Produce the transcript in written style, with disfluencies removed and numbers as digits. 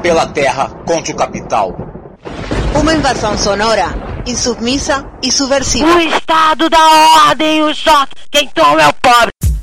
pela terra contra o capital. Uma invasão sonora, insubmissa e subversiva. O Estado da Ordem, o choque, quem toma é o pobre.